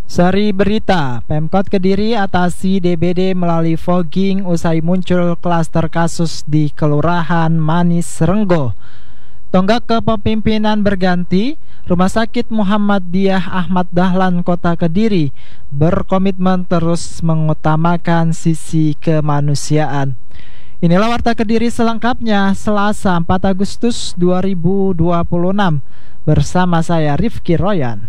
Sari berita, Pemkot Kediri atasi DBD melalui fogging usai muncul klaster kasus di Kelurahan Manis Renggo. Tonggak kepemimpinan berganti, Rumah Sakit Muhammadiyah Ahmad Dahlan Kota Kediri berkomitmen terus mengutamakan sisi kemanusiaan. Inilah Warta Kediri selengkapnya Selasa 4 Agustus 2026 bersama saya Rifki Royan.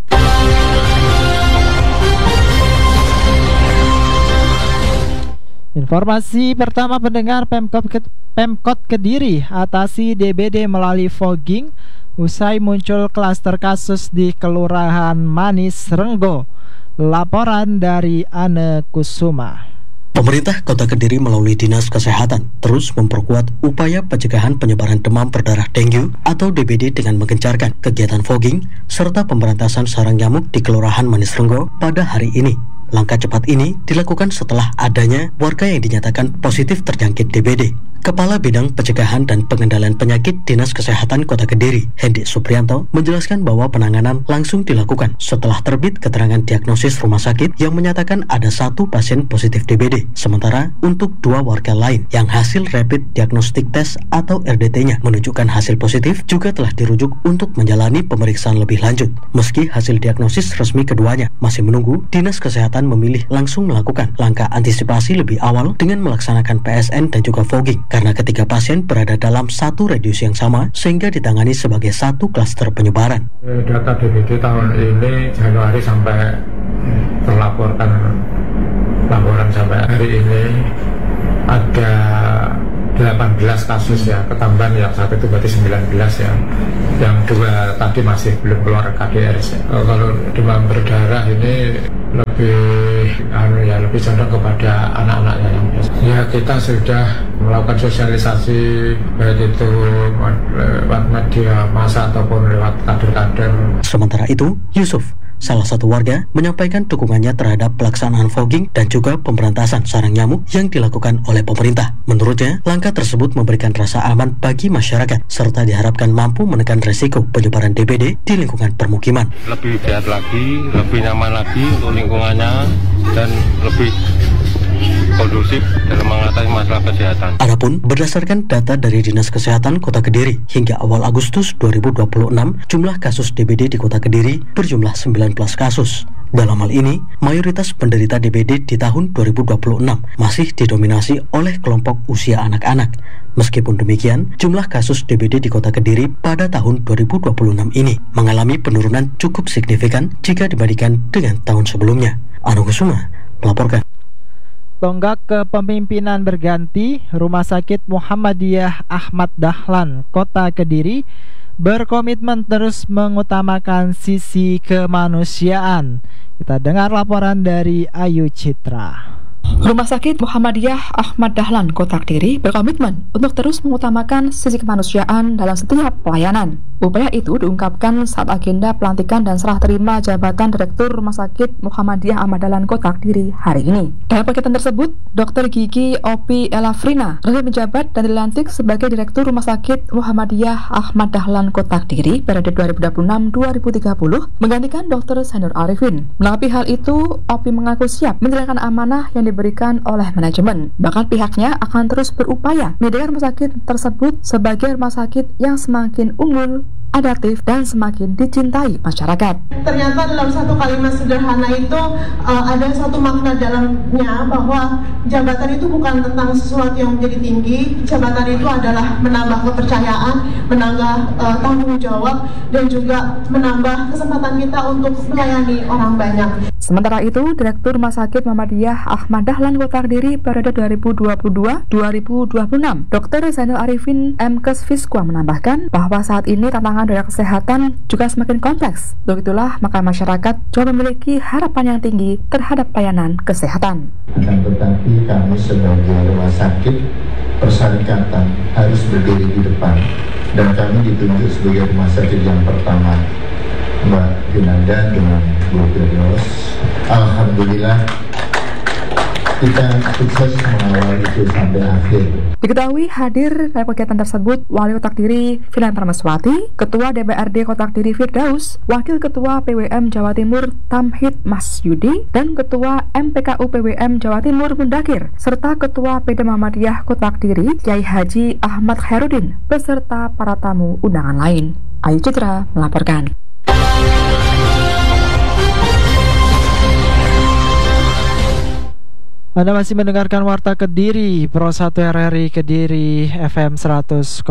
Informasi pertama pendengar, Pemkot Kediri atasi DBD melalui fogging usai muncul klaster kasus di Kelurahan Manis Renggo. Laporan dari Ane Kusuma. Pemerintah Kota Kediri melalui Dinas Kesehatan terus memperkuat upaya pencegahan penyebaran demam berdarah dengue atau DBD dengan menggencarkan kegiatan fogging serta pemberantasan sarang nyamuk di Kelurahan Manis Renggo pada hari ini. Langkah cepat ini dilakukan setelah adanya warga yang dinyatakan positif terjangkit DBD. Kepala Bidang Pencegahan dan Pengendalian Penyakit Dinas Kesehatan Kota Kediri, Hendi Suprianto, menjelaskan bahwa penanganan langsung dilakukan setelah terbit keterangan diagnosis rumah sakit yang menyatakan ada 1 pasien positif DBD. Sementara untuk 2 warga lain yang hasil rapid diagnostic test atau RDT-nya menunjukkan hasil positif juga telah dirujuk untuk menjalani pemeriksaan lebih lanjut. Meski hasil diagnosis resmi keduanya masih menunggu, Dinas Kesehatan memilih langsung melakukan langkah antisipasi lebih awal dengan melaksanakan PSN dan juga fogging. Karena ketiga pasien berada dalam satu radius yang sama sehingga ditangani sebagai satu klaster penyebaran. Data DBD tahun ini Januari sampai terlaporkan laporan sampai hari ini ada 18 kasus ya, ketambahan yang satu itu berarti 19 ya, yang 2 tadi masih belum keluar KDRS. Kalau demam berdarah ini lebih condong kepada anak-anaknya yang biasa. Ya, kita sudah melakukan sosialisasi baik itu lewat media massa ataupun lewat kader-kader. Sementara itu, Yusuf, salah satu warga, menyampaikan dukungannya terhadap pelaksanaan fogging dan juga pemberantasan sarang nyamuk yang dilakukan oleh pemerintah. Menurutnya, langkah tersebut memberikan rasa aman bagi masyarakat serta diharapkan mampu menekan resiko penyebaran DBD di lingkungan permukiman. Lebih sehat lagi, lebih nyaman lagi untuk lingkungannya dan lebih kondusif dalam mengatasi masalah kesehatan. Adapun berdasarkan data dari Dinas Kesehatan Kota Kediri, hingga awal Agustus 2026, jumlah kasus DBD di Kota Kediri berjumlah 19 kasus. Dalam hal ini, mayoritas penderita DBD di tahun 2026 masih didominasi oleh kelompok usia anak-anak. Meskipun demikian, jumlah kasus DBD di Kota Kediri pada tahun 2026 ini mengalami penurunan cukup signifikan jika dibandingkan dengan tahun sebelumnya. Anu Kusuma melaporkan. Tonggak kepemimpinan berganti, Rumah Sakit Muhammadiyah Ahmad Dahlan Kota Kediri berkomitmen terus mengutamakan sisi kemanusiaan. Kita dengar laporan dari Ayu Citra. Rumah Sakit Muhammadiyah Ahmad Dahlan Kota Kediri berkomitmen untuk terus mengutamakan sisi kemanusiaan dalam setiap pelayanan. Upaya itu diungkapkan saat agenda pelantikan dan serah terima jabatan Direktur Rumah Sakit Muhammadiyah Ahmad Dahlan Kota Kediri hari ini. Dalam kegiatan tersebut, Dr. Gigi Opi Elafrina resmi menjabat dan dilantik sebagai Direktur Rumah Sakit Muhammadiyah Ahmad Dahlan Kota Kediri periode 2026-2030 menggantikan Dr. Zainur Arifin. Menanggapi hal itu, Opi mengaku siap menjalankan amanah yang diberikan oleh manajemen. Bahkan pihaknya akan terus berupaya menjadikan rumah sakit tersebut sebagai rumah sakit yang semakin unggul, adaptif, dan semakin dicintai masyarakat. Ternyata dalam satu kalimat sederhana itu ada satu makna dalamnya, bahwa jabatan itu bukan tentang sesuatu yang menjadi tinggi. Jabatan itu adalah menambah kepercayaan, menambah tanggung jawab, dan juga menambah kesempatan kita untuk melayani orang banyak. Sementara itu, Direktur Rumah Sakit Muhammadiyah Ahmad Dahlan Kota Kediri periode 2022-2026, Dr. Zainul Arifin MKes Fiskwa menambahkan bahwa saat ini tantangan dunia kesehatan juga semakin kompleks. Untuk itulah, maka masyarakat juga memiliki harapan yang tinggi terhadap pelayanan kesehatan. Akan tetapi kami sebagai rumah sakit persyaratan harus berdiri di depan, dan kami ditunjuk sebagai rumah sakit yang pertama. Mbak Yunanda dengan Bu Firdaus, alhamdulillah kita sukses mengawal itu sampai akhir. Diketahui hadir dalam kegiatan tersebut Wali Kotak Diri Filan Parmaswati, Ketua DPRD Kotak Diri Firdaus, Wakil Ketua PWM Jawa Timur Tamhid Mas Yudi, dan Ketua MPKU PWM Jawa Timur Mundakir, serta Ketua PD Muhammadiyah Kotak Diri Kiai Haji Ahmad Khairuddin, beserta para tamu undangan lain. Ayu Citra melaporkan. Anda masih mendengarkan Warta Kediri, Pro 1 RRI Kediri FM 100,2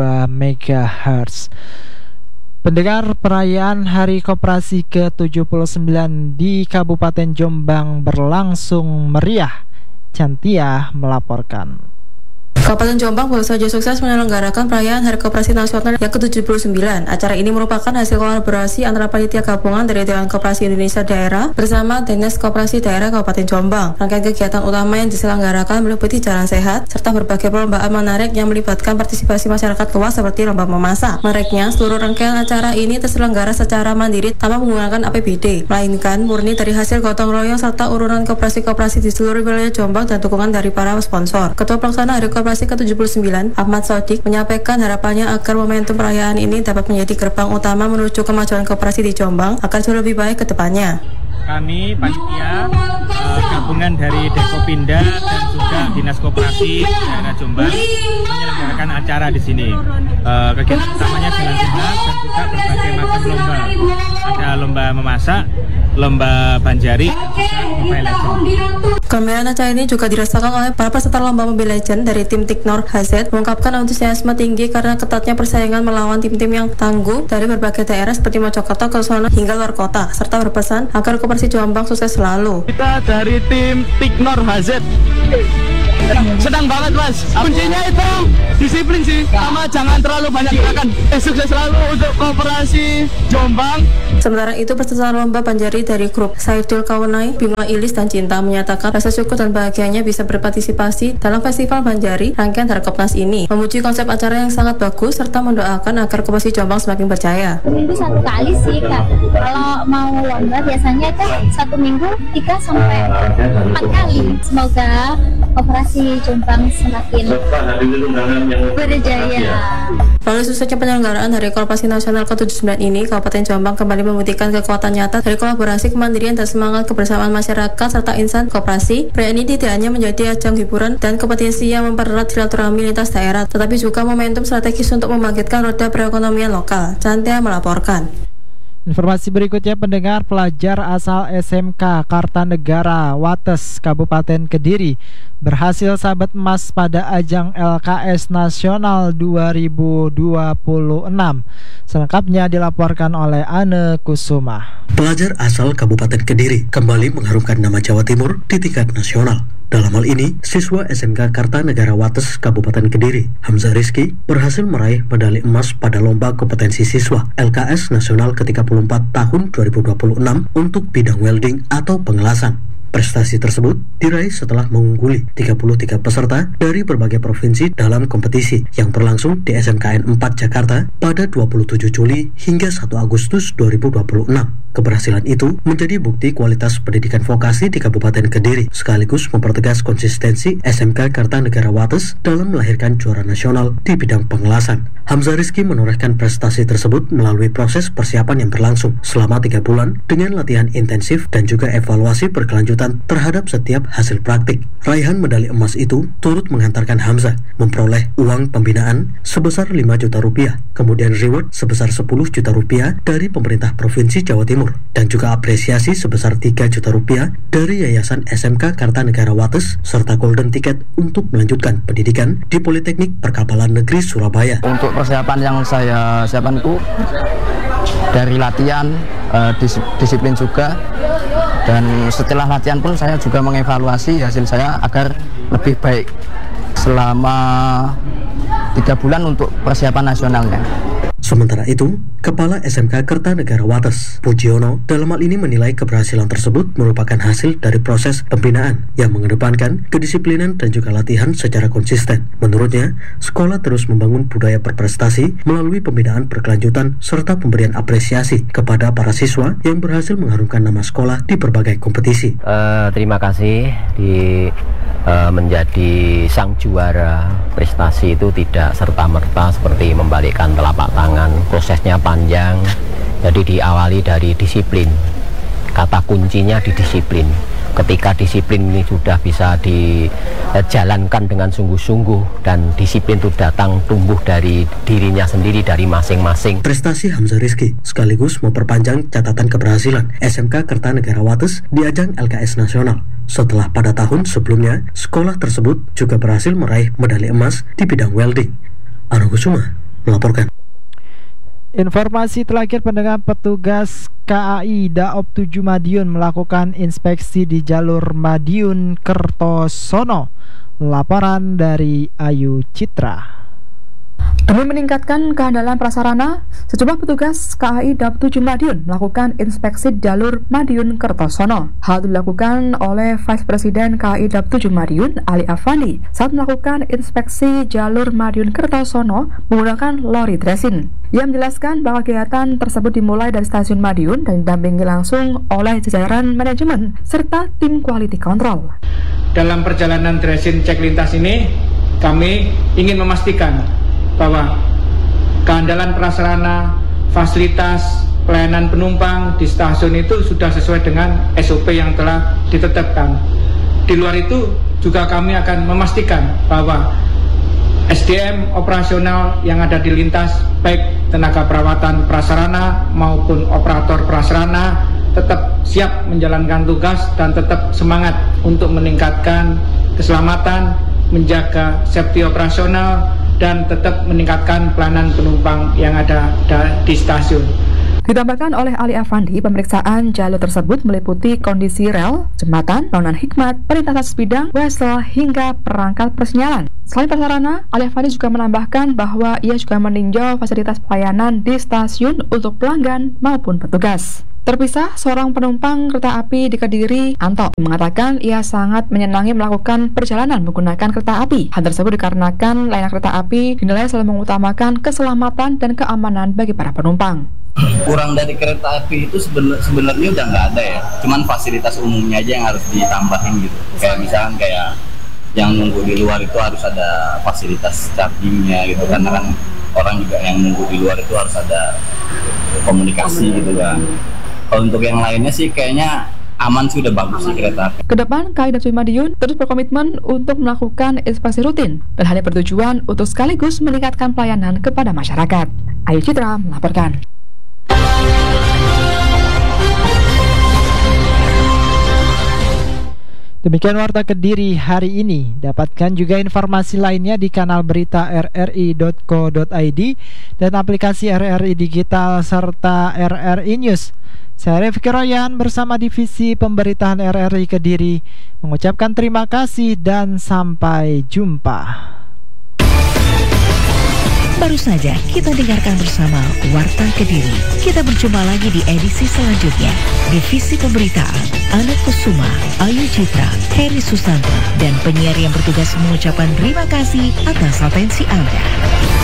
MHz. Pendengar, perayaan Hari Koperasi ke-79 di Kabupaten Jombang berlangsung meriah. Cantia melaporkan. Kabupaten Jombang baru saja sukses menyelenggarakan perayaan Hari Koperasi Nasional yang ke-79. Acara ini merupakan hasil kolaborasi antara panitia gabungan dari Dewan Koperasi Indonesia Daerah bersama Dinas Koperasi Daerah Kabupaten Jombang. Rangkaian kegiatan utama yang diselenggarakan meliputi jalan sehat serta berbagai perlombaan menarik yang melibatkan partisipasi masyarakat luas seperti lomba memasak. Menariknya, seluruh rangkaian acara ini terselenggara secara mandiri tanpa menggunakan APBD, melainkan murni dari hasil gotong royong serta urunan koperasi-koperasi di seluruh wilayah Jombang dan dukungan dari para sponsor. Ketua Pelaksana Hari Koperasi ke-79, Ahmad Sodik, menyampaikan harapannya agar momentum perayaan ini dapat menjadi gerbang utama menuju kemajuan koperasi di Jombang agar jauh lebih baik ke depannya. Kami panitia gabungan dari Dekopinda dan juga Dinas Koperasi daerah Jombang menyelenggarakan acara di sini. Kegiatan utamanya jalan sehat dan juga berbagai macam lomba. Ada lomba memasak, lomba banjari, dan juga Mobile Legends. Keramaian acara ini juga dirasakan oleh para peserta lomba Mobile Legends dari tim Tiknor HZ, mengungkapkan antusiasme tinggi karena ketatnya persaingan melawan tim-tim yang tangguh dari berbagai daerah seperti Mojokerto, Kusumo hingga luar kota, serta berpesan agar Koperasi Jombang sukses selalu. Kita dari tim Tiknor HZ senang banget, Mas. Kuncinya itu disiplin sih, sama jangan terlalu banyak gerakan. Sukses selalu untuk Koperasi Jombang. Sementara itu, peserta lomba banjari dari grup Saidul Kaunai, Bima Ilis, dan Cinta menyatakan rasa syukur dan bahagianya bisa berpartisipasi dalam festival banjari rangkaian Harkopnas ini. Memuji konsep acara yang sangat bagus serta mendoakan agar Koperasi Jombang semakin berjaya. Minggu satu kali sih, Kak. Kalau mau lomba biasanya itu satu minggu 3 sampai 4 kali. Semoga Koperasi Jombang semakin berjaya. Melalui suksesnya penyelenggaraan Hari Koperasi Nasional ke-79 ini, Kabupaten Jombang kembali membuktikan kekuatan nyata dari kolaborasi, kemandirian, dan semangat kebersamaan masyarakat serta insan koperasi. Perayaan ini tidak hanya menjadi ajang hiburan dan kompetisi yang mempererat silaturahmi lintas daerah, tetapi juga momentum strategis untuk membangkitkan roda perekonomian lokal. Cantia melaporkan. Informasi berikutnya, pendengar, pelajar asal SMK Kartanegara Wates Kabupaten Kediri berhasil sabet emas pada ajang LKS Nasional 2026. Selengkapnya dilaporkan oleh Ane Kusuma. Pelajar asal Kabupaten Kediri kembali mengharumkan nama Jawa Timur di tingkat nasional. Dalam hal ini, siswa SMK Kartanegara Wates Kabupaten Kediri, Hamzah Rizky, berhasil meraih medali emas pada lomba kompetensi siswa LKS Nasional ke-34 tahun 2026 untuk bidang welding atau pengelasan. Prestasi tersebut diraih setelah mengungguli 33 peserta dari berbagai provinsi dalam kompetisi yang berlangsung di SMKN 4 Jakarta pada 27 Juli hingga 1 Agustus 2026. Keberhasilan itu menjadi bukti kualitas pendidikan vokasi di Kabupaten Kediri, sekaligus mempertegas konsistensi SMK Kartanegara Wates dalam melahirkan juara nasional di bidang pengelasan. Hamzah Rizky menorehkan prestasi tersebut melalui proses persiapan yang berlangsung selama 3 bulan dengan latihan intensif dan juga evaluasi berkelanjutan terhadap setiap hasil praktik. Raihan medali emas itu turut menghantarkan Hamzah memperoleh uang pembinaan sebesar 5 juta rupiah, kemudian reward sebesar 10 juta rupiah dari pemerintah Provinsi Jawa Timur, dan juga apresiasi sebesar 3 juta rupiah dari Yayasan SMK Kartanegara Wates serta golden ticket untuk melanjutkan pendidikan di Politeknik Perkapalan Negeri Surabaya. Untuk persiapan yang saya siapkan itu dari latihan, disiplin juga, dan setelah latihan pun saya juga mengevaluasi hasil saya agar lebih baik selama 3 bulan untuk persiapan nasionalnya. Sementara itu, Kepala SMK Kertanegara Wates, Pujiono, dalam hal ini menilai keberhasilan tersebut merupakan hasil dari proses pembinaan yang mengedepankan kedisiplinan dan juga latihan secara konsisten. Menurutnya, sekolah terus membangun budaya berprestasi melalui pembinaan berkelanjutan serta pemberian apresiasi kepada para siswa yang berhasil mengharumkan nama sekolah di berbagai kompetisi. Terima kasih menjadi sang juara. Prestasi itu tidak serta-merta seperti membalikkan telapak tangan, prosesnya panjang, jadi diawali dari disiplin. Kata kuncinya di disiplin. Ketika disiplin ini sudah bisa dijalankan dengan sungguh-sungguh dan disiplin itu datang tumbuh dari dirinya sendiri, dari masing-masing. Prestasi Hamzah Rizky sekaligus memperpanjang catatan keberhasilan SMK Kertanegara Wates di ajang LKS Nasional. Setelah pada tahun sebelumnya, sekolah tersebut juga berhasil meraih medali emas di bidang welding. Argo Kusuma melaporkan. Informasi terakhir, pendengar, petugas KAI Daop 7 Madiun melakukan inspeksi di jalur Madiun Kertosono. Laporan dari Ayu Citra. Demi meningkatkan keandalan prasarana, sejumlah petugas KAI Daop 7 Madiun melakukan inspeksi jalur Madiun Kertosono. Hal itu dilakukan oleh Vice Presiden KAI Daop 7 Madiun, Ali Afandi, saat melakukan inspeksi jalur Madiun Kertosono menggunakan lori dresin. Ia menjelaskan bahwa kegiatan tersebut dimulai dari stasiun Madiun dan didampingi langsung oleh jajaran manajemen serta tim quality control. Dalam perjalanan dresin cek lintas ini, kami ingin memastikan bahwa keandalan prasarana, fasilitas, pelayanan penumpang di stasiun itu sudah sesuai dengan SOP yang telah ditetapkan. Di luar itu juga kami akan memastikan bahwa SDM operasional yang ada di lintas, baik tenaga perawatan prasarana maupun operator prasarana, tetap siap menjalankan tugas dan tetap semangat untuk meningkatkan keselamatan, menjaga safety operasional, dan tetap meningkatkan pelayanan penumpang yang ada di stasiun. Ditambahkan oleh Ali Afandi, pemeriksaan jalur tersebut meliputi kondisi rel, jembatan, bangunan hikmat, perlintasan sebidang, wesel, hingga perangkat persinyalan. Selain prasarana, Ali Afandi juga menambahkan bahwa ia juga meninjau fasilitas pelayanan di stasiun untuk pelanggan maupun petugas. Terpisah, seorang penumpang kereta api di Kediri, Anto, mengatakan ia sangat menyenangi melakukan perjalanan menggunakan kereta api. Hal tersebut dikarenakan layanan kereta api dinilai selalu mengutamakan keselamatan dan keamanan bagi para penumpang. Kurang dari kereta api itu sebenarnya udah nggak ada ya, cuman fasilitas umumnya aja yang harus ditambahin gitu. Kayak misalkan kayak yang nunggu di luar itu harus ada fasilitas chargingnya gitu, karena kan orang juga yang nunggu di luar itu harus ada komunikasi gitu kan. Kalau untuk yang lainnya sih kayaknya aman sih, udah bagus sih kereta api. Kedepan, KAI Daop 7 Madiun terus berkomitmen untuk melakukan inspeksi rutin dan hanya bertujuan untuk sekaligus meningkatkan pelayanan kepada masyarakat. Ayu Citra melaporkan. Demikian Warta Kediri hari ini. Dapatkan juga informasi lainnya di kanal berita rri.co.id dan aplikasi RRI Digital serta RRI News. Saya Rifki Royan bersama divisi pemberitaan RRI Kediri mengucapkan terima kasih dan sampai jumpa. Baru saja kita dengarkan bersama Warta Kediri. Kita berjumpa lagi di edisi selanjutnya. Divisi Pemberitaan, Anak Kusuma, Ayu Citra, Heri Susanto, dan penyiar yang bertugas mengucapkan terima kasih atas atensi Anda.